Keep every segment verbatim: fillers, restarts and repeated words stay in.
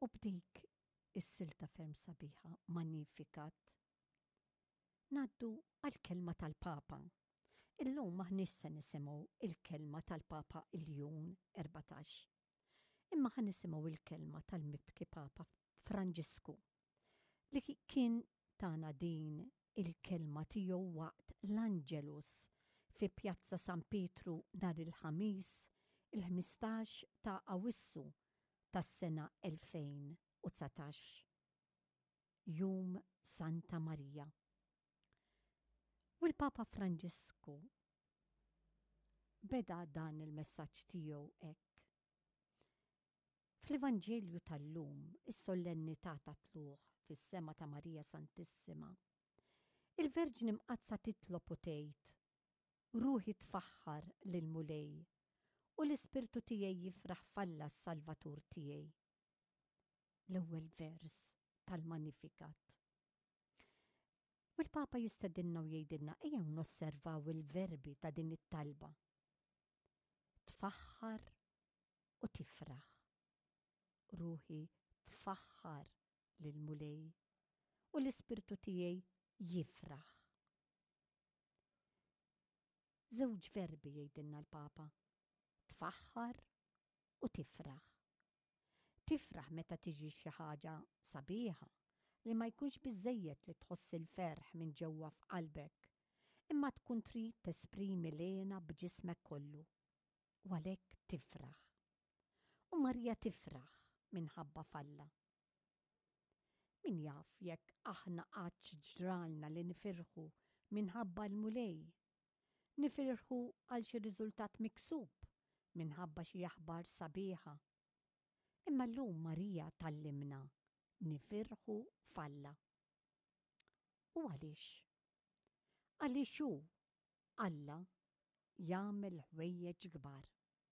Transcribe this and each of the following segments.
U b'dik is-silta ferm sabiħa Magnificat. Naddu għal-kelma tal-Papa. Illum maħniex se nisimgħu il-kelma tal-Papa il-jun erbatax. Imma ħan nisimgħu il-kelma tal-mibki Papa Franġisku li kien tana din il-kelma tiegħu waqt l-Angelus fi Pjazza San Pietru nhar il-ħamis il-ħmistax ta' Awwissu tas-sena elfejn u tsatax. Jum Santa Marija. U l-Papa Franġisku beda dan il-messaġġ tiegħu hekk. Fl-Evanġelju tal-lum, is-solennità ta' tluħ fis-sema ta' Marija Santissima, il-Verġni mqazza titlob u tgħid: ruħi tfaħħar lil mulej u l-ispirtu tiegħi jifraħ falla s-Salvatur tiegħi. L-ewwel vers tal-Magnificat. U l-Papa jistedinna u jgħidilna ejjew nosservaw il-verbi ta' din it-talba. Tfaħħar u tifraħ. Ruħi tfaħħar lil mulej u l-ispirtu tiegħi jifraħ. Żewġ verbi jgħidilna l-Papa. Tfaħħar u tifraħ. Tifraħ meta tiġi xi ħaġa sabiħa li ma jkunx biżżejjed li tħoss il-ferħ minn ġewwa f'qalbek, imma tkun trid tesprimi lejna b'ġismek kollu. U għalhekk tifraħ. U Marija tifraħ minħabba falla. Min jaf jekk aħna qatt ġralna li nifirħu minħabba l-mulej, nifirħu għal xi riżultat miksub minħabba xi aħbar sabiħa. Imma llum Marija tallimna nifirħu falla. U għaliex? Għaliex hu Alla jagħmel ħwejjeġ kbar.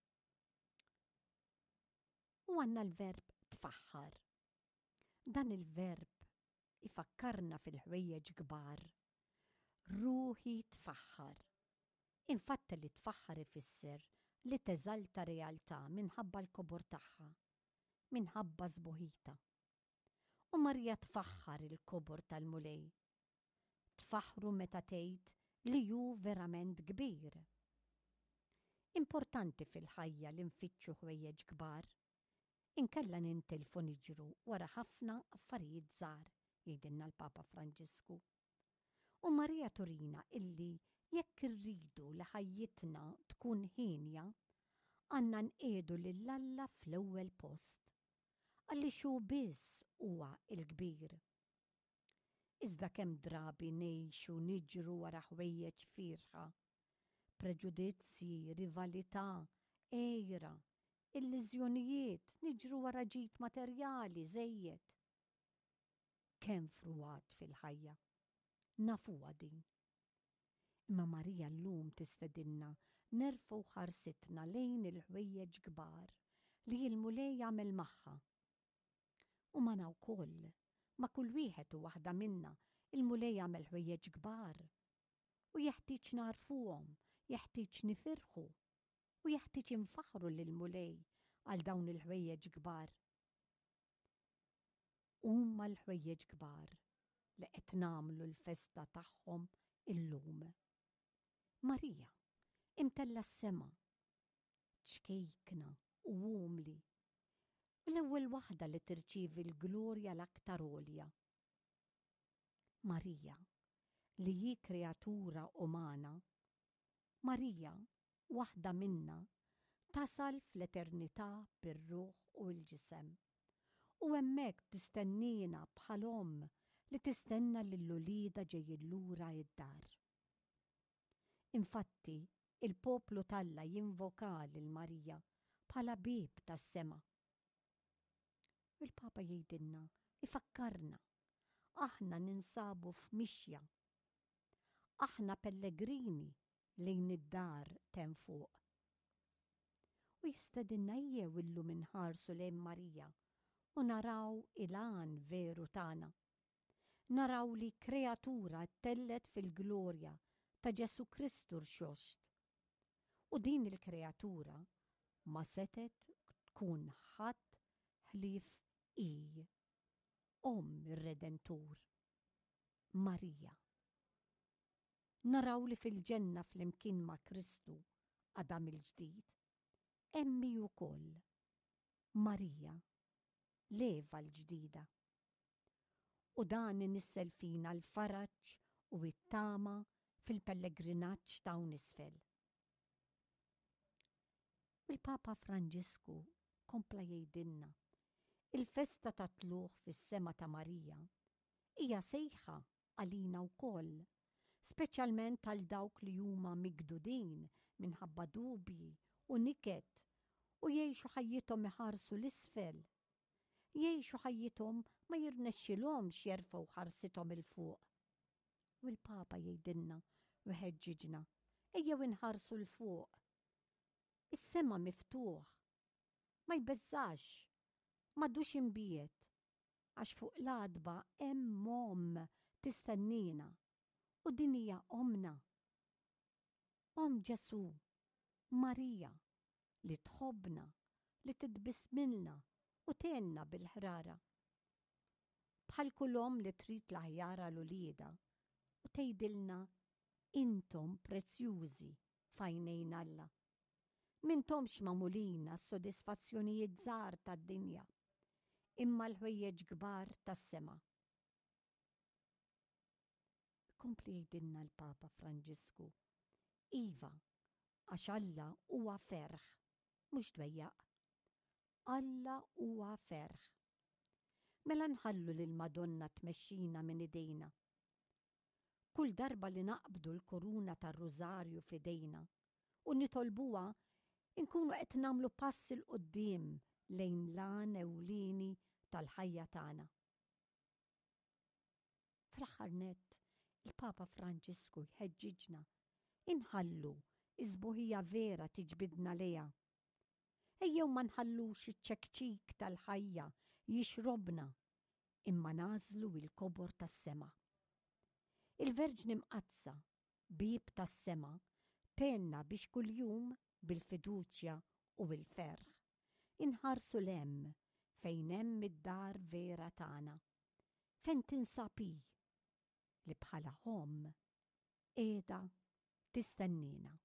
U għandna l-verb tfaħħar. Dan il-verb ifakkarna fil-ħwejjeġ kbar. Ruħi tfaħħar. Infatti li tfaħħar ifisser li teżalta realtà minħabba l-kobor tagħha, minħabba żbuħita. U Marija tfaħħar il-kobor tal-mulej. Tfaħħru meta tgħid li hu verament kbir. Importanti fil-ħajja li nfittxu ħwejjeġ kbar. Inkella nintilfu niġru wara ħafna affarijiet żgħar, jgħidilna l-Papa Franġisku. U Marija turina illi jekk irridu li ħajjitna tkun ħinja, għandna nqiegħdu lil Alla fl-ewwel post. Għaliex hu biss huwa l-kbir. Iżda kemm drabi ngħixu niġru wara ħwejjeġ firħa, preġudizzji, rivalità, għejra, illiżjonijiet, niġru wara ġid materjali żejjed. Kemm fruwat fil-ħajja, nafuha din. Imma Marija llum tistedinna nerfgħu ħarsitna lejn il-ħwejjeġ kbar li l-mulej jagħmel magħha. U mana wkoll, ma kull wieħed u waħda minna il-mulej jagħmel ħwejjeġ kbar. U jeħtieġ narfuhom, jeħtieġ nifirħu, u jeħtieġ infaħru lil-mulej għal dawn il-ħwejjeġ kbar. Huma l-ħwejjeġ kbar li qed nagħmlu l-festa tagħhom illum. Marija, imtella s-sema, ċkejkna u għumli, u l-ewwel waħda li tirċievi l-glorja l-aktar għolja. Marija, li hi kreatura umana, Marija, waħda minna, tasal fl-eternità bir-ruħ u l-ġisem. U hemmhekk tistennina bħal omm li tistenna lill-ulida ġejjin lura id-dar. Infatti, il-poplu Talla jinvoka lil Marija bħala bib tas-sema. Il-Papa jgħidilna, ifakkarna, aħna ninsabu f'mixja. Aħna pellegrini lejn id-dar ten fuq. U jistedinna jew illum inħarsu lejn Marija u naraw il-għan veru tagħna. Naraw li kreatura tellet fil-glorja ta' Ġesu Kristu rxoxt. U din il-kreatura ma setet tkun ħadd ħlief I Om ir-Redentur, Marija. Naraw li fil-ġenna flimkien ma' Kristu Adam il-ġdid, emmi wkoll Marija, l-Eva l-ġdida. U dan inissel fina l-faraġġ u t-tama fil-pellegrinaġġ ta' hawn isfel. Il-Papa Franġisku kompla jgħidilna il-festa ta' tluħ fis-sema ta' Marija hija sejħa għalina wkoll, speċjalment għal dawk li huma migdudin minħabba dubji u niket u jgħixu ħajjithom iħarsu l-isfel. Jgħixu ħajjithom ma jirnexxilhomx jerfgħu ħarsithom il fuq. U l-Papa jgħidilna u jħeġġiġna ejjew inħarsu l fuq. Is-sema miftuħ, ma jbeżżax, m'għadux imbiet, għax fuq l-għadba hemm Omm tistennina u din hija Ommna. Omm Ġesu, Marija, li tħobbna, li titbissmilna u tenna bil-ħrara. Bħal kull omm li trid l-aħjar l-ulieda u tgħidilna intom prezzjużi f'għajnejn Alla. M'intomx magħmulina s-sodisfazzjonijiet żgħar tad-dinja, imma l-ħwejjeġ kbar tas-sema. Kompli jgħidilna l-Papa Franġisku, iva, għax Alla huwa ferħ, mhux dwejjaq. Alla huwa ferħ. Mela nħallu lil Madonna tmexxina minn idejna. Kull darba li naqbdu l-kuruna tar-Rużarju f'idejna u nitolbuha inkunu qed nagħmlu pass il quddiem lejn lan ewlieni tal-ħajja tagħna. Fl-aħħar nett, il-Papa Franġisku jħeġġiġna inħallu iżbuħija vera tiġbidna lejha. Ejjew ma nħallux iċ-ċekċik tal-ħajja jixrobna imma nażlu l-kobor tas-sema. Il-Verġni mqazza, bib tas-sema, tenna biex kuljum bil-fiduċja u bil-ferħ inħarsu l-hemm fejn hemm id-dar vera tagħna, fejn tinsab hi li bħala Omm qiegħda tistennina.